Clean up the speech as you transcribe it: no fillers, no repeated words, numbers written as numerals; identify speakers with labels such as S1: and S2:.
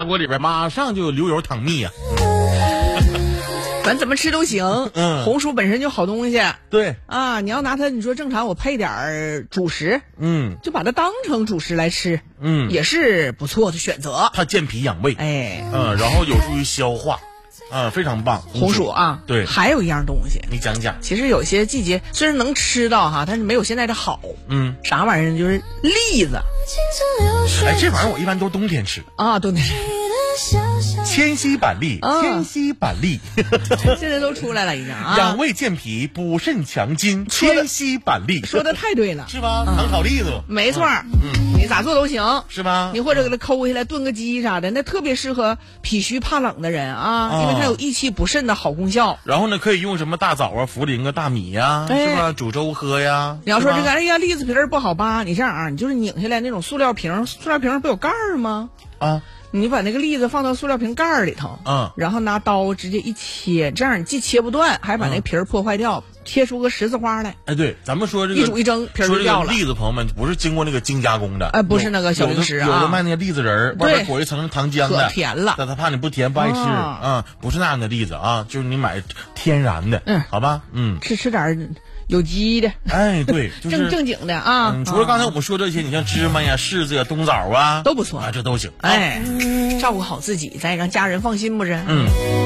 S1: 锅里边，马上就有流油淌蜜呀。
S2: 咱怎么吃都行。红薯本身就好东西。
S1: 对
S2: 啊，你要拿它，你说正常我配点主食，就把它当成主食来吃，也是不错的选择。
S1: 它健脾养胃，然后有助于消化。非常棒，
S2: 红薯啊，
S1: 对，
S2: 还有一样东西，
S1: 你讲讲。
S2: 其实有些季节虽然能吃到哈，但是没有现在的好。啥玩意儿呢？就是栗子。
S1: 这玩意儿我一般都冬天吃
S2: 啊，冬天吃。
S1: 千禧板栗，千禧板栗，
S2: 现在都出来了已经啊。
S1: 养胃健脾、补肾强筋，千禧板栗，
S2: 说的太对了，
S1: 是吧？糖炒栗子，
S2: 没错。你咋做都行，
S1: 是吧？
S2: 你或者给它抠下来炖个鸡啥的，那特别适合脾虚怕冷的人啊，因为它有益气补肾的好功效。
S1: 然后呢，可以用什么大枣啊、茯苓啊、大米呀，是吧？煮粥喝呀。
S2: 你要说这个，哎呀，栗子皮儿不好扒，你这样啊，你就是拧下来那种塑料瓶不有盖儿吗？你把那个栗子放到塑料瓶盖里头，然后拿刀直接一切，这样你既切不断，还把那个皮儿破坏掉，切出个十字花来。
S1: 对，咱们说这个
S2: 一煮一蒸，皮儿就掉了。
S1: 栗子朋友们不是经过那个精加工的，
S2: 不是那个小零食啊，
S1: 有的卖那个栗子仁，外边裹一层糖浆的，
S2: 可甜了。
S1: 但他怕你不甜不爱吃不是那样的栗子啊，就是你买天然的，好吧，
S2: 吃点有机的，
S1: 对，就是
S2: 正经的啊。
S1: 除了刚才我们说这些，你像芝麻呀、柿子呀、冬枣啊，
S2: 都不错
S1: 这都行。
S2: 照顾好自己，咱也让家人放心，不是？